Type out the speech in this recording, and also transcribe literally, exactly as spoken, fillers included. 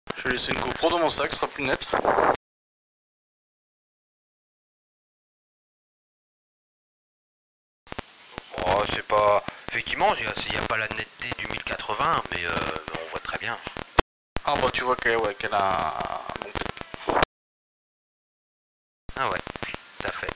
Je vais laisser une GoPro dans mon sac, ce sera plus net. Oh, c'est pas... Effectivement, il n'y a pas la netteté du mille quatre-vingts, mais euh, on voit très bien. Ah bah tu vois qu'elle ouais, qu'elle a un bon. Ah ouais.